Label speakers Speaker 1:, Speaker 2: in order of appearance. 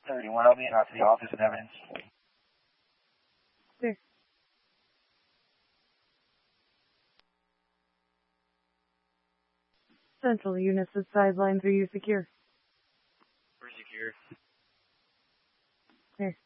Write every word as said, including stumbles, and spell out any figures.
Speaker 1: thirty-one, I'll be out to the office with evidence.
Speaker 2: There. Central units at sidelines, are you secure?
Speaker 1: We're secure.
Speaker 2: There.